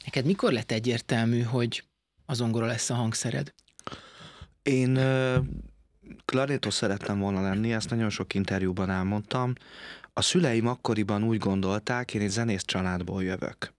Neked mikor lett egyértelmű, hogy a zongora lesz a hangszered? Én klarinétos szerettem volna lenni, ezt nagyon sok interjúban elmondtam. A szüleim akkoriban úgy gondolták, én egy zenész családból jövök.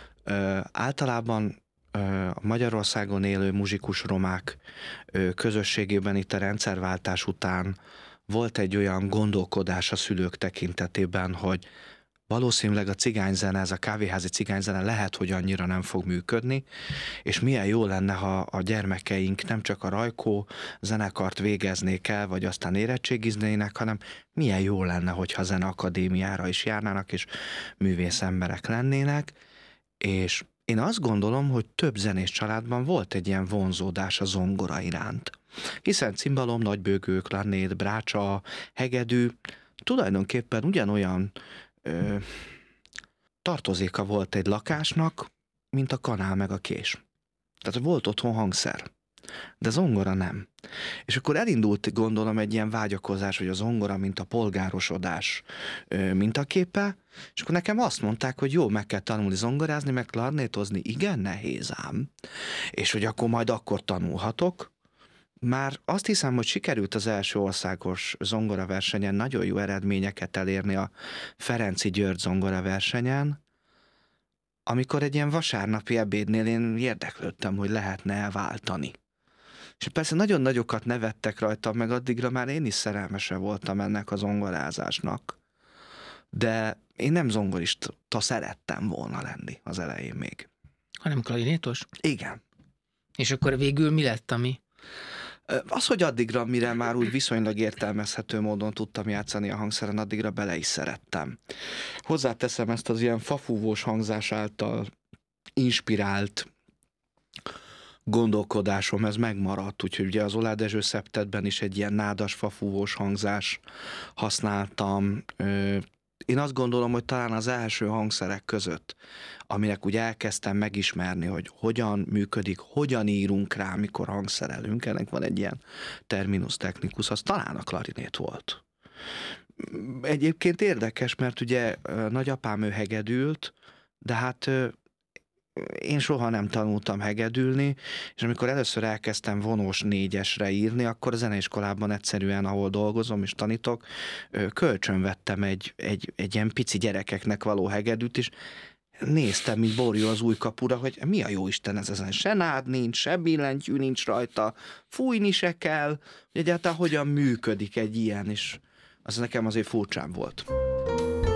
Általában a Magyarországon élő muzsikus romák közösségében itt a rendszerváltás után volt egy olyan gondolkodás a szülők tekintetében, hogy valószínűleg a cigányzene, ez a kávéházi cigányzene lehet, hogy annyira nem fog működni, és milyen jó lenne, ha a gyermekeink nem csak a Rajkó zenekart végeznék el, vagy aztán érettségiznének, hanem milyen jó lenne, hogyha zeneakadémiára is járnának, és művész emberek lennének, és én azt gondolom, hogy több zenés családban volt egy ilyen vonzódás a zongora iránt. Hiszen cimbalom, nagybőgő, klarnét, brácsa, hegedű tulajdonképpen ugyanolyan ö, tartozéka volt egy lakásnak, mint a kanál meg a kés. Tehát volt otthon hangszer, de zongora nem. És akkor elindult, gondolom, egy ilyen vágyakozás, hogy a zongora, mint a polgárosodás mintaképe, és akkor nekem azt mondták, hogy jó, meg kell tanulni zongorázni, meg klarnétozni, igen, nehéz ám, és hogy akkor majd akkor tanulhatok. Már azt hiszem, hogy sikerült az első országos zongoraversenyen nagyon jó eredményeket elérni a Ferenci György zongoraversenyen, amikor egy ilyen vasárnapi ebédnél én érdeklődtem, hogy lehetne elváltani. És persze nagyon nagyokat nevettek rajtam, meg addigra már én is szerelmese voltam ennek a zongorázásnak. De én nem zongorista szerettem volna lenni az elején még. Hanem klarinétos? Igen. És akkor végül mi lett, ami? Az, hogy addigra, mire már úgy viszonylag értelmezhető módon tudtam játszani a hangszeren, addigra bele is szerettem. Hozzáteszem, ezt az ilyen fafúvós hangzás által inspirált gondolkodásom, ez megmaradt, úgyhogy ugye az Oláh Dezső szeptetben is egy ilyen nádas fafúvós hangzás használtam. Én azt gondolom, hogy talán az első hangszerek között, aminek úgy elkezdtem megismerni, hogy hogyan működik, hogyan írunk rá, mikor hangszerelünk, ennek van egy ilyen terminus technicus, az talán a klarinét volt. Egyébként érdekes, mert ugye nagyapám ő hegedült, de hát én soha nem tanultam hegedülni, és amikor először elkezdtem vonós négyesre írni, akkor a zeneiskolában egyszerűen, ahol dolgozom és tanítok, kölcsönvettem egy ilyen pici gyerekeknek való hegedűt, és néztem, mint borjú az új kapura, hogy mi a jó Isten ez ezen. Se nád nincs, se billentyű nincs rajta, fújni se kell, hogy egyáltalán hogyan működik egy ilyen, és az nekem azért furcsán volt.